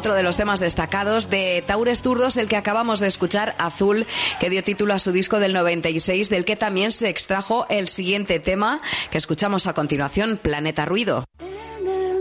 otro de los temas destacados de Taures Zurdos, el que acabamos de escuchar, Azul, que dio título a su disco del 96, del que también se extrajo el siguiente tema que escuchamos a continuación, Planeta Ruido.